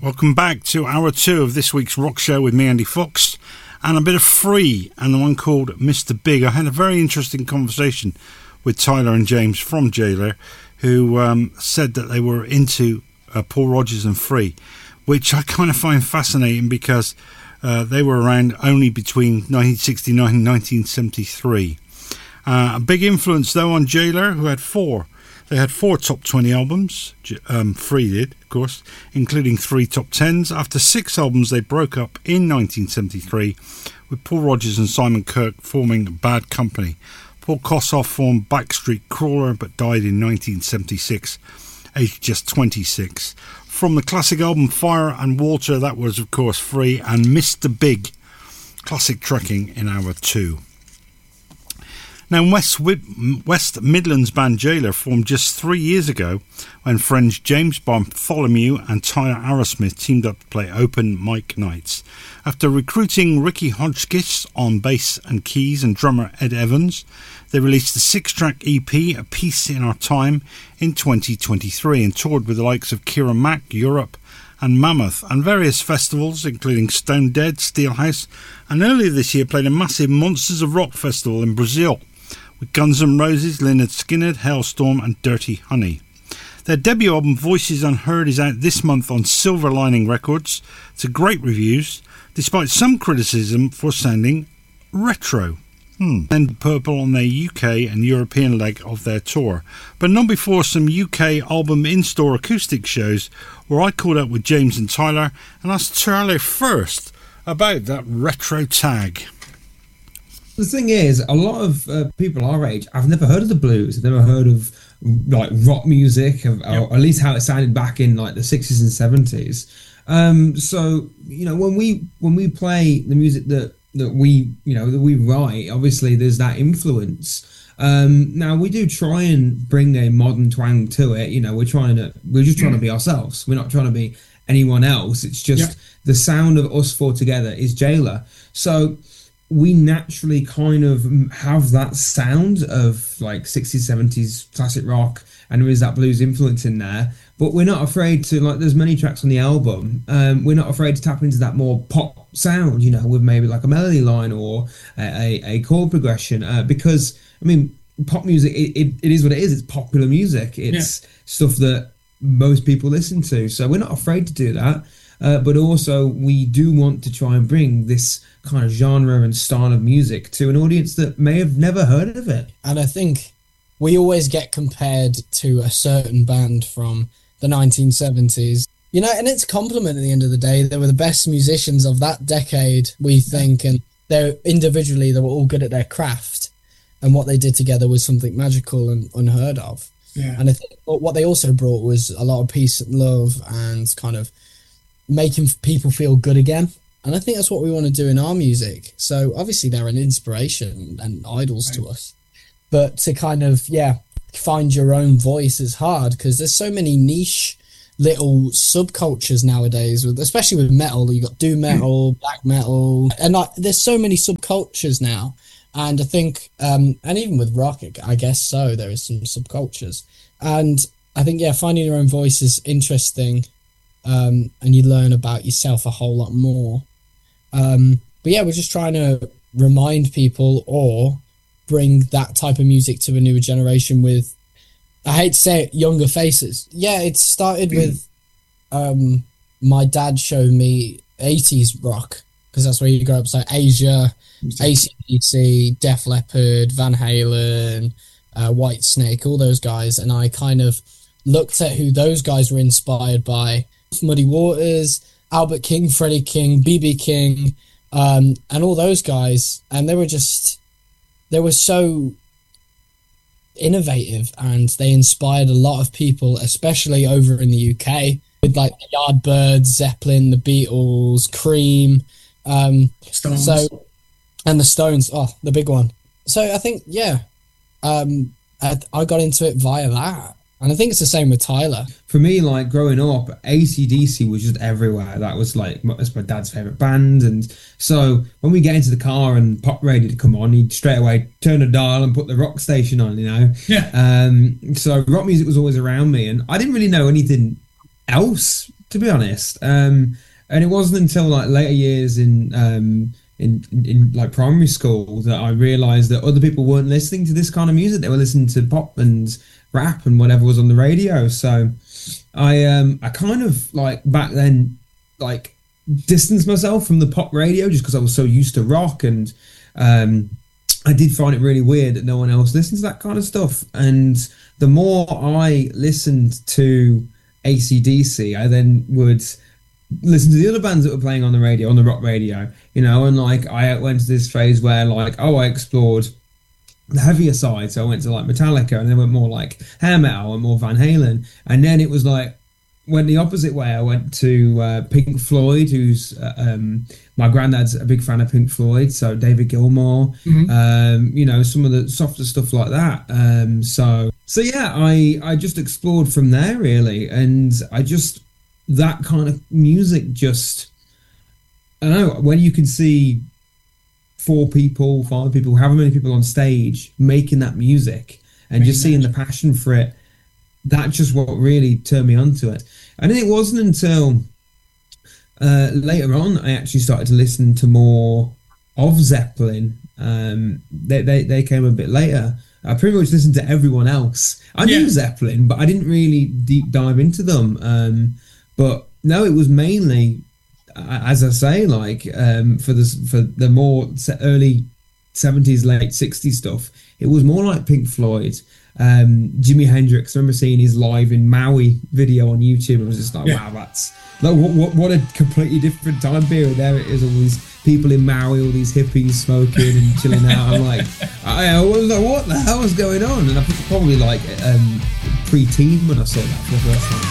Welcome back to hour 2 of this week's rock show with me, Andy Fox, and a bit of Free and the one called Mr. Big. I had a very interesting conversation with Tyler and James from Jailer, who said that they were into Paul Rodgers and Free, which I kind of find fascinating because they were around only between 1969 and 1973. A big influence, though, on Jailer, who had 4. They had 4 top 20 albums, Free did, of course, including 3 top 10s. After 6 albums, they broke up in 1973, with Paul Rodgers and Simon Kirke forming Bad Company. Paul Kossoff formed Backstreet Crawler, but died in 1976, aged just 26. From the classic album Fire and Water, that was, of course, Free, and Mr. Big, classic trekking in hour 2. Now, West Midlands band Jailer formed just 3 years ago when friends James Bartholomew and Tyler Arrowsmith teamed up to play open mic nights. After recruiting Ricky Hodgkiss on bass and keys and drummer Ed Evans, they released the 6-track EP, A Piece in Our Time, in 2023 and toured with the likes of Kira Mack, Europe and Mammoth, and various festivals including Stone Dead, Steelhouse, and earlier this year played a massive Monsters of Rock festival in Brazil with Guns N' Roses, Lynyrd Skynyrd, Hailstorm and Dirty Honey. Their debut album Voices Unheard is out this month on Silver Lining Records to great reviews, despite some criticism for sounding retro. And Purple on their UK and European leg of their tour, but not before some UK album in-store acoustic shows where I caught up with James and Tyler and asked Tyler first about that retro tag. The thing is, a lot of people our age, I've never heard of the blues. I've never heard of like rock music, or at least how it sounded back in like the 60s and 70s. So you know, when we play the music that we write, obviously there's that influence. Now we do try and bring a modern twang to it. You know, we're just trying to be ourselves. We're not trying to be anyone else. It's just the sound of us 4 together is Jailer. So we naturally kind of have that sound of like 60s, 70s classic rock, and there is that blues influence in there. But we're not afraid to, like, there's many tracks on the album. We're not afraid to tap into that more pop sound, you know, with maybe like a melody line or a chord progression. Because, I mean, pop music, it is what it is. It's popular music. It's stuff that most people listen to. So we're not afraid to do that. But also we do want to try and bring this kind of genre and style of music to an audience that may have never heard of it. And I think we always get compared to a certain band from the 1970s, you know, and it's a compliment at the end of the day. They were the best musicians of that decade, we think, and they were all good at their craft, and what they did together was something magical and unheard of. And I think what they also brought was a lot of peace and love and kind of making people feel good again. And I think that's what we want to do in our music. So obviously they're an inspiration and idols to us, but to kind of find your own voice is hard because there's so many niche little subcultures nowadays, especially with metal. You got doom metal, black metal, and there's so many subcultures now. And I think and even with rock, I guess so, there is some subcultures. And I think finding your own voice is interesting. And you learn about yourself a whole lot more. But we're just trying to remind people or bring that type of music to a newer generation with, I hate to say it, younger faces. It started with my dad showed me 80s rock, because that's where you grow up. So Asia, AC/DC, Def Leppard, Van Halen, Whitesnake, all those guys. And I kind of looked at who those guys were inspired by. Muddy Waters, Albert King, Freddie King, B.B. King, and all those guys, and they were so innovative, and they inspired a lot of people, especially over in the UK, with like the Yardbirds, Zeppelin, the Beatles, Cream, Stones. And the Stones, the big one. So I think I got into it via that. And I think it's the same with Tyler. For me, like growing up, AC/DC was just everywhere. That's my dad's favourite band. And so when we get into the car and pop radio to come on, he'd straight away turn the dial and put the rock station on, you know? Yeah. So rock music was always around me. And I didn't really know anything else to be honest. And it wasn't until like later years in like primary school that I realised that other people weren't listening to this kind of music. They were listening to pop and rap and whatever was on the radio. So I kind of like back then like distanced myself from the pop radio just because I was so used to rock, and I did find it really weird that no one else listened to that kind of stuff. And the more I listened to AC/DC, I then would listen to the other bands that were playing on the radio, on the rock radio, you know, and like I went to this phase where like, I explored the heavier side. So I went to like Metallica, and then went more like hair metal and more Van Halen. And then it was like, went the opposite way. I went to Pink Floyd, who's my granddad's a big fan of Pink Floyd, so David Gilmour, you know, some of the softer stuff like that. So yeah, I just explored from there really, and I just, that kind of music just, I don't know, when you can see 4 people, 5 people, however many people on stage making that music and just seeing the passion for it, that's just what really turned me onto it. And it wasn't until later on I actually started to listen to more of Zeppelin. They came a bit later. I pretty much listened to everyone else. I knew Zeppelin, but I didn't really deep dive into them. But no, it was mainly, as I say, like for the more early 70s, late 60s stuff, it was more like Pink Floyd. Jimi Hendrix, I remember seeing his live in Maui video on YouTube. It was just like, wow, that's like what a completely different time period. There it is, all these people in Maui, all these hippies smoking and chilling out. I'm like, I was like, what the hell is going on? And I was probably like pre-teen when I saw that for the first time.